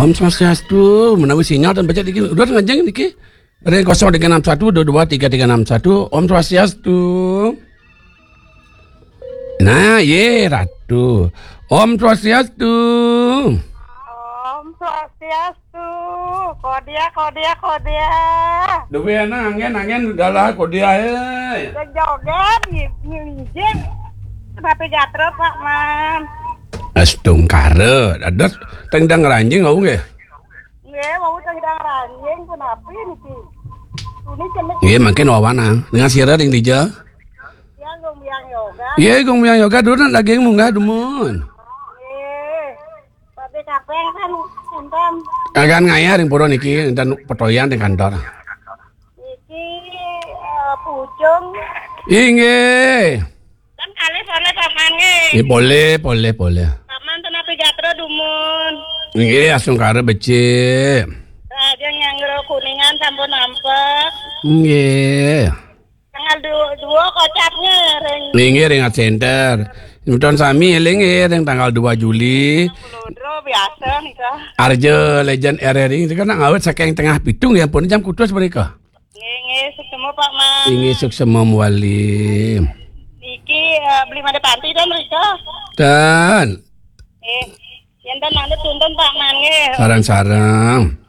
Om Swastiastu, menawi sinyal dan baca dikit. Udah ngajeng dikit. Ada 0361223361. Om Swastiastu. Nah, ye Ratu. Om Swastiastu. Om Swastiastu. Kodia. Duwe nangen galah kodia Joget ngilijeng. Tapi jatro Pak Man. Astung kare, dados tengdang ranjing ngau nggih. Nggih, mau tengdang ranjing kenapa niki? Ini cenah. Nggih, mangke wawana. Dengan sira ding dija. Ya gombiang yoga. Iya, gombiang yoga duran lagi munggah dumun. Nggih. Tapi kapeng kan enten. Kagan ngaya ring pura niki enten petoyan di kantor. Niki pucung. Inggih. Kan kali sone paman nggih. Boleh. Paman tenapi jatro dumun. Nggih, asung kare becik. Lajeng yang kuningan sampun nampak. Nggih. Tanggal 2 kocapnya ring. Nggih ring center. Nuton sami eling ring tanggal 2 Juli. Lodro biasa nih kah. Arjo Legend RRI itu kan ngawet saking tengah pitung ya pun jam kudus mereka. Nggih, sukses Pak Man. Inggih sukses Wali. Iki beli made panti dan mereka. Dan Yen dan nanti tuntun Pak Man nggih. sarang-sarang.